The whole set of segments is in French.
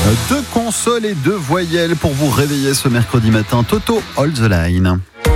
Deux consoles et deux voyelles pour vous réveiller ce mercredi matin. Toto, hold the line.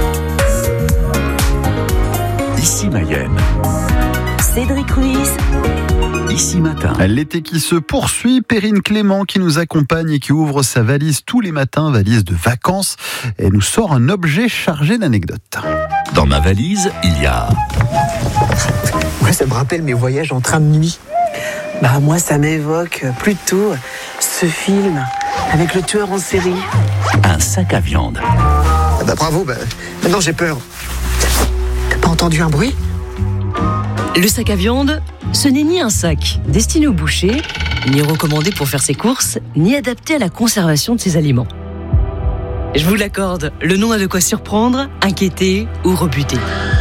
Ici Mayenne. Cédric Ruiz. Ici Matin. L'été qui se poursuit, Perrine Clément qui nous accompagne et qui ouvre sa valise tous les matins, valise de vacances, et nous sort un objet chargé d'anecdotes. Dans ma valise, il y a... Moi, ça me rappelle mes voyages en train de nuit. Moi, ça m'évoque plutôt ce film avec le tueur en série. un sac à viande. Bravo, maintenant j'ai peur. T'as pas entendu un bruit ? Le sac à viande, ce n'est ni un sac destiné au boucher, ni recommandé pour faire ses courses, ni adapté à la conservation de ses aliments. Je vous l'accorde, le nom a de quoi surprendre, inquiéter ou rebuter.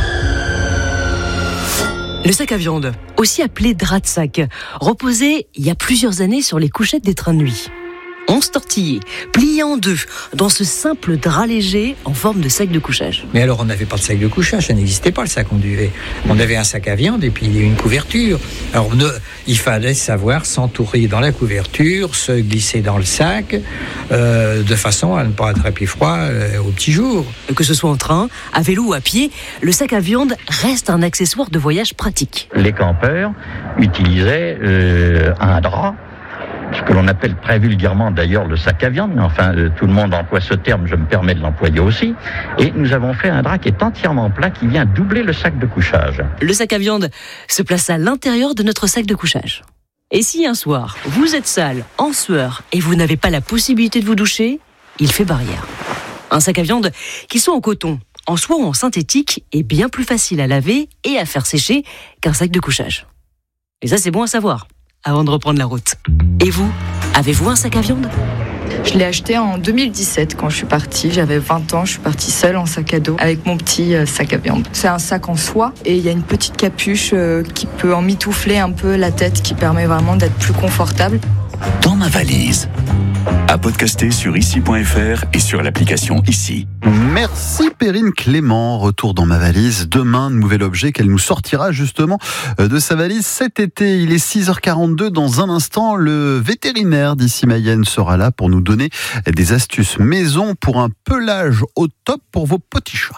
Le sac à viande, aussi appelé drap de sac, reposait il y a plusieurs années sur les couchettes des trains de nuit. 11 tortillés, pliés en deux, dans ce simple drap léger en forme de sac de couchage. Mais alors on n'avait pas de sac de couchage, ça n'existait pas le sac on duvet. On avait un sac à viande et puis une couverture. Alors il fallait savoir s'entourer dans la couverture, se glisser dans le sac, de façon à ne pas attraper froid au petit jour. Que ce soit en train, à vélo ou à pied, le sac à viande reste un accessoire de voyage pratique. Les campeurs utilisaient un drap, ce que l'on appelle très vulgairement d'ailleurs le sac à viande, mais enfin tout le monde emploie ce terme, je me permets de l'employer aussi, et nous avons fait un drap qui est entièrement plat, qui vient doubler le sac de couchage. Le sac à viande se place à l'intérieur de notre sac de couchage. Et si un soir, vous êtes sale, en sueur, et vous n'avez pas la possibilité de vous doucher, il fait barrière. Un sac à viande, qu'il soit en coton, en soie ou en synthétique, est bien plus facile à laver et à faire sécher qu'un sac de couchage. Et ça, c'est bon à savoir, avant de reprendre la route. Et vous, avez-vous un sac à viande ? Je l'ai acheté en 2017 quand je suis partie. J'avais 20 ans, je suis partie seule en sac à dos avec mon petit sac à viande. C'est un sac en soie et il y a une petite capuche qui peut emmitoufler un peu la tête, qui permet vraiment d'être plus confortable. Dans ma valise. À podcaster sur ici.fr et sur l'application Ici. Merci Perrine Clément. Retour dans ma valise. Demain, nouvel objet qu'elle nous sortira justement de sa valise cet été. Il est 6h42. Dans un instant, le vétérinaire d'Ici Mayenne sera là pour nous donner des astuces maison pour un pelage au top pour vos petits chats.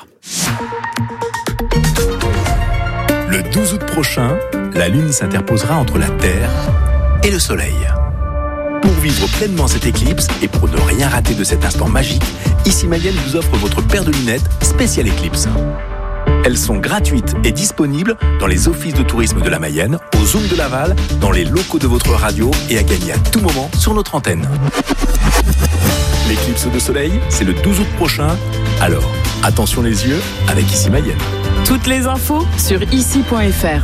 Le 12 août prochain, la Lune s'interposera entre la Terre et le Soleil. Pour vivre pleinement cette éclipse et pour ne rien rater de cet instant magique, Ici Mayenne vous offre votre paire de lunettes spéciale éclipse. Elles sont gratuites et disponibles dans les offices de tourisme de la Mayenne, au Zoom de Laval, dans les locaux de votre radio et à gagner à tout moment sur notre antenne. L'éclipse de soleil, c'est le 12 août prochain. Alors, attention les yeux avec Ici Mayenne. Toutes les infos sur ici.fr.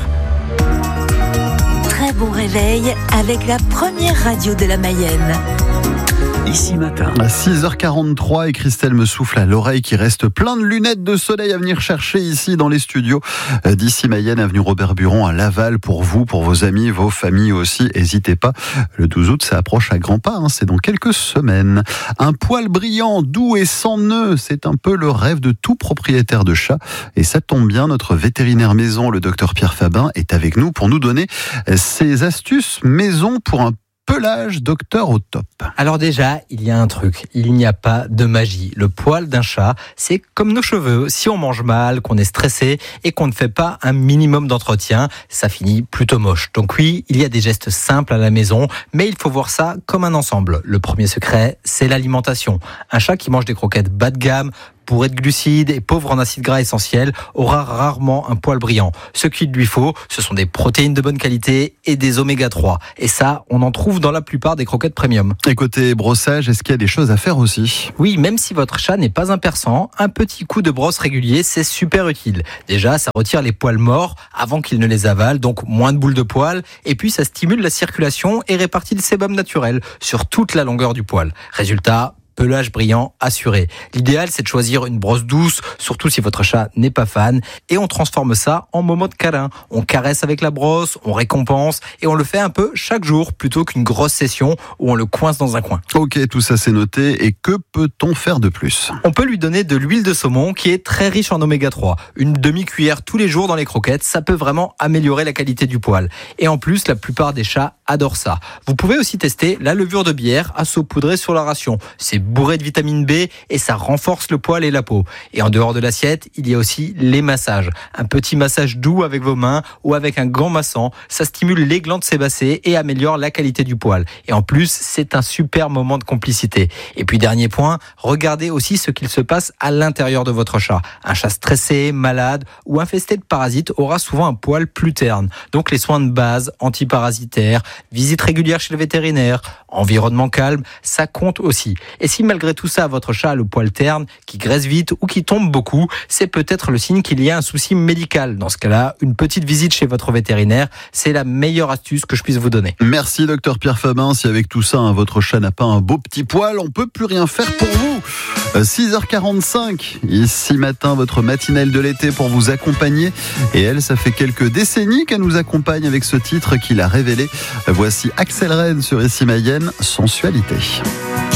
Très bon réveil avec la première radio de la Mayenne. Ici Matin. À 6h43 et Christelle me souffle à l'oreille qu'il reste plein de lunettes de soleil à venir chercher ici dans les studios d'Ici Mayenne, avenue Robert Buron à Laval, pour vous, pour vos amis, vos familles aussi. N'hésitez pas, le 12 août ça approche à grands pas, c'est dans quelques semaines. Un poil brillant, doux et sans nœud, c'est un peu le rêve de tout propriétaire de chat. Et ça tombe bien, notre vétérinaire maison, le docteur Pierre Fabin, est avec nous pour nous donner ses astuces maison pour un pelage docteur au top. Alors déjà, il y a un truc, il n'y a pas de magie. Le poil d'un chat, c'est comme nos cheveux. Si on mange mal, qu'on est stressé et qu'on ne fait pas un minimum d'entretien, ça finit plutôt moche. Donc oui, il y a des gestes simples à la maison, mais il faut voir ça comme un ensemble. Le premier secret, c'est l'alimentation. Un chat qui mange des croquettes bas de gamme, bourré de glucides et pauvre en acides gras essentiels, aura rarement un poil brillant. Ce qu'il lui faut, ce sont des protéines de bonne qualité et des oméga 3. Et ça, on en trouve dans la plupart des croquettes premium. Et côté brossage, est-ce qu'il y a des choses à faire aussi ? Oui, même si votre chat n'est pas un persan, un petit coup de brosse régulier, c'est super utile. Déjà, ça retire les poils morts avant qu'il ne les avale, donc moins de boules de poils. Et puis, ça stimule la circulation et répartit le sébum naturel sur toute la longueur du poil. Résultat, pelage brillant assuré. L'idéal, c'est de choisir une brosse douce, surtout si votre chat n'est pas fan, et on transforme ça en moment de câlin. On caresse avec la brosse, on récompense, et on le fait un peu chaque jour, plutôt qu'une grosse session où on le coince dans un coin. Ok, tout ça c'est noté, et que peut-on faire de plus ? On peut lui donner de l'huile de saumon qui est très riche en oméga 3. Une demi-cuillère tous les jours dans les croquettes, ça peut vraiment améliorer la qualité du poil. Et en plus, la plupart des chats adorent ça. Vous pouvez aussi tester la levure de bière à saupoudrer sur la ration. C'est bourré de vitamine B et ça renforce le poil et la peau. Et en dehors de l'assiette, il y a aussi les massages. Un petit massage doux avec vos mains ou avec un gant massant, ça stimule les glandes sébacées et améliore la qualité du poil. Et en plus, c'est un super moment de complicité. Et puis dernier point, regardez aussi ce qu'il se passe à l'intérieur de votre chat. Un chat stressé, malade ou infesté de parasites aura souvent un poil plus terne. Donc les soins de base, antiparasitaires, visite régulière chez le vétérinaire, environnement calme, ça compte aussi. Et si malgré tout ça, votre chat a le poil terne, qui graisse vite ou qui tombe beaucoup, c'est peut-être le signe qu'il y a un souci médical. Dans ce cas-là, une petite visite chez votre vétérinaire, c'est la meilleure astuce que je puisse vous donner. Merci docteur Pierre Fabin. Si avec tout ça, votre chat n'a pas un beau petit poil, on peut plus rien faire pour vous. 6h45, ici matin, votre matinale de l'été pour vous accompagner. Et elle, ça fait quelques décennies qu'elle nous accompagne avec ce titre qu'il a révélé. Voici Axel Red sur Ici Mayenne, Sensualité.